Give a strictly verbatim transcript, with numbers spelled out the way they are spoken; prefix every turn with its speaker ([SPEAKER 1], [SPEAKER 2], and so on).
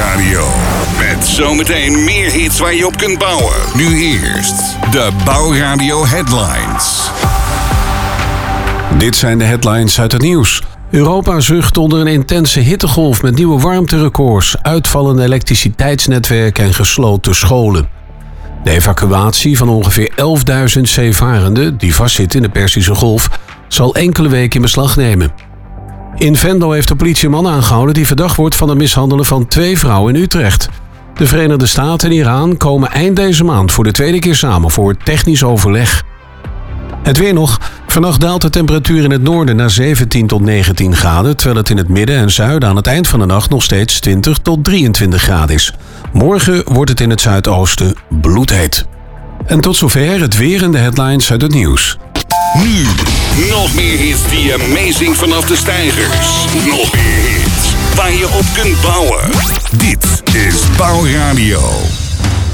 [SPEAKER 1] Bouwradio. Met zometeen meer hits waar je op kunt bouwen. Nu eerst de Bouwradio Headlines.
[SPEAKER 2] Dit zijn de headlines uit het nieuws. Europa zucht onder een intense hittegolf met nieuwe warmterecords, uitvallende elektriciteitsnetwerken en gesloten scholen. De evacuatie van ongeveer elfduizend zeevarenden die vastzitten in de Perzische Golf zal enkele weken in beslag nemen. In Venlo heeft de politie een man aangehouden die verdacht wordt van het mishandelen van twee vrouwen in Utrecht. De Verenigde Staten en Iran komen eind deze maand voor de tweede keer samen voor technisch overleg. Het weer nog. Vannacht daalt de temperatuur in het noorden naar zeventien tot negentien graden... terwijl het in het midden en zuiden aan het eind van de nacht nog steeds twintig tot drieëntwintig graden is. Morgen wordt het in het zuidoosten bloedheet. En tot zover het weer en de headlines uit het nieuws.
[SPEAKER 1] Nu, nog meer hits die amazing vanaf de steigers. Nog meer hits waar je op kunt bouwen. Dit is Bouwradio.